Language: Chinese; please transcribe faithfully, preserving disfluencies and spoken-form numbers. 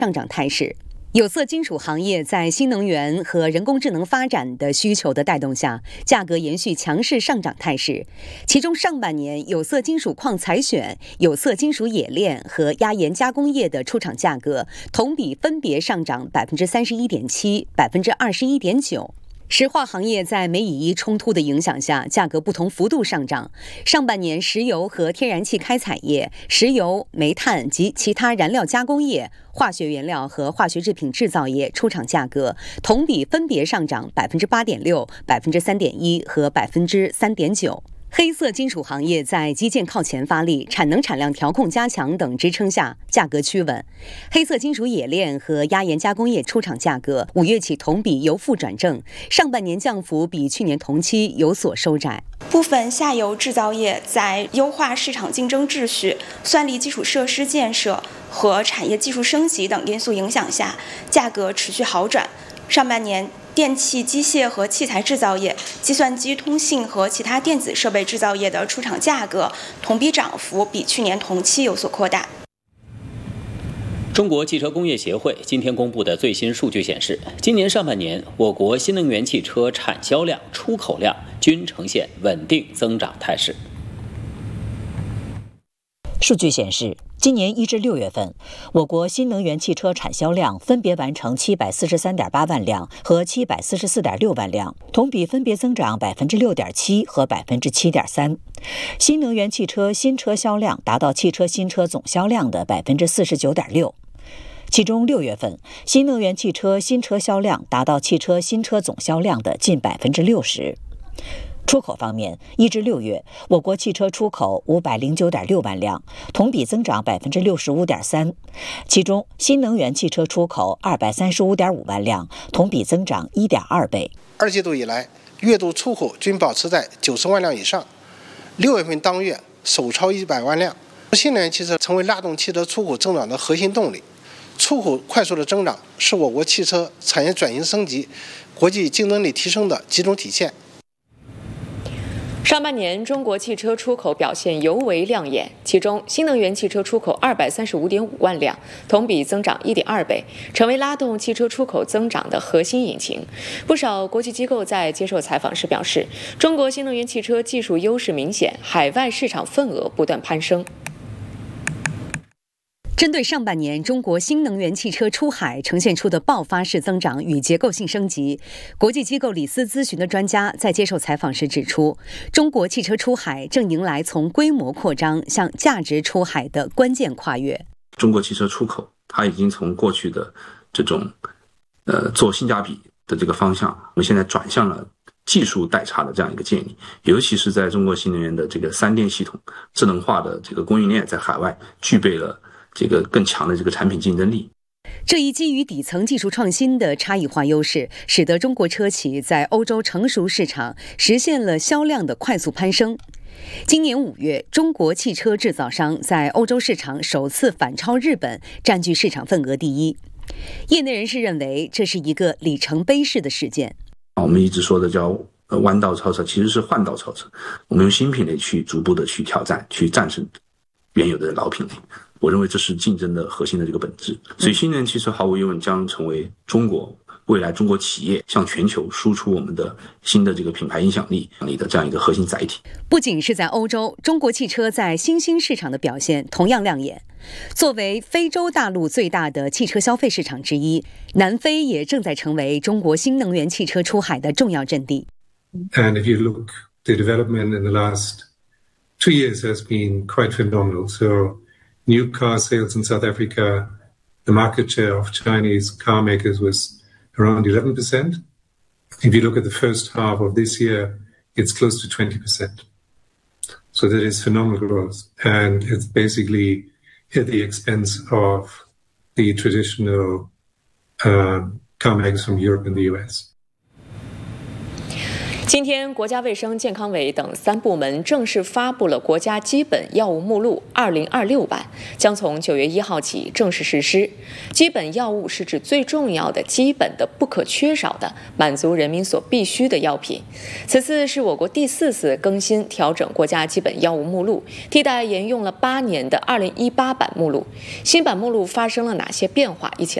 上涨态势。有色金属行业在新能源和人工智能发展的需求的带动下，价格延续强势上涨态势。其中上半年有色金属矿采选、有色金属冶炼和压延加工业的出厂价格同比分别上涨 百分之三十一点七、百分之二十一点九。石化行业在美以伊冲突的影响下，价格不同幅度上涨。上半年，石油和天然气开采业、石油、煤炭及其他燃料加工业、化学原料和化学制品制造业出厂价格同比分别上涨 百分之八点六、百分之三点一 和 百分之三点九。黑色金属行业在基建靠前发力、产能产量调控加强等支撑下，价格趋稳。黑色金属冶炼和压延加工业出厂价格五月起同比由负转正，上半年降幅比去年同期有所收窄。 部分下游制造业在优化市场竞争秩序、算力基础设施建设和产业技术升级等因素影响下，价格持续好转。上半年，电气、机械和器材制造业、计算机、通信和其他电子设备制造业的出厂价格同比涨幅比去年同期有所扩大。 中国汽车工业协会今天公布的最新数据显示，今年上半年我国新能源汽车产销量、出口量均呈现稳定增长态势。 数据显示，今年一至六月份，我国新能源汽车产销量分别完成七百四十三点八万辆和七百四十四点六万辆，同比分别增长百分之六点七和百分之七点三。新能源汽车新车销量达到汽车新车总销量的百分之四十九点六。其中六月份，新能源汽车新车销量达到汽车新车总销量的近百分之六十。出口方面，一至六月，我国汽车出口五百零九点六万辆，同比增长百分之六十五点三。其中，新能源汽车出口二百三十五点五万辆，同比增长一点二倍。 二季度以来，月度出口均保持在九十万辆以上，六月份当月首超一百万辆。新能源汽车成为拉动汽车出口增长的核心动力。出口快速的增长是我国汽车产业转型升级、国际竞争力提升的集中体现。 上半年，中国汽车出口表现尤为亮眼，其中新能源汽车出口二百三十五点五万辆，同比增长一点二倍，成为拉动汽车出口增长的核心引擎。不少国际机构在接受采访时表示，中国新能源汽车技术优势明显，海外市场份额不断攀升。 针对上半年中国新能源汽车出海呈现出的爆发式增长与结构性升级，国际机构李斯咨询的专家在接受采访时指出，中国汽车出海正迎来从规模扩张向价值出海的关键跨越。 中国汽车出口，它已经从过去的这种呃做性价比的这个方向，我们现在转向了技术代差的这样一个建立，尤其是在中国新能源的这个三电系统、智能化的这个供应链，在海外具备了这个更强的这个产品竞争力。 这一基于底层技术创新的差异化优势，使得中国车企在欧洲成熟市场实现了销量的快速攀升。今年五月，中国汽车制造商在欧洲市场首次反超日本，占据市场份额第一。业内人士认为，这是一个里程碑式的事件。 我们一直说的叫弯道超车，其实是换道超车。我们用新品类去逐步的去挑战，去战胜原有的老品类。我认为这是竞争的核心的这个本质，所以新能源汽车毫无疑问将成为中国未来中国企业向全球输出我们的新的这个品牌影响力力的这样一个核心载体。 不仅是在欧洲，中国汽车在新兴市场的表现同样亮眼。作为非洲大陆最大的汽车消费市场之一，南非也正在成为中国新能源汽车出海的重要阵地。 And if you look, the development in the last two years has been quite phenomenal. So new car sales in South Africa, the market share of Chinese car makers was around eleven percent. If you look at the first half of this year, it's close to twenty percent. So that is phenomenal growth. And it's basically at the expense of the traditional uh, car makers from Europe and the U S. 今天，国家卫生健康委等三部门正式发布了国家基本药物目录二零二六版，将从九月一号起正式实施。基本药物是指最重要的、基本的、不可缺少的，满足人民所必需的药品。此次是我国第四次更新调整国家基本药物目录，替代沿用了八年的二零一八版目录。新版目录发生了哪些变化？一起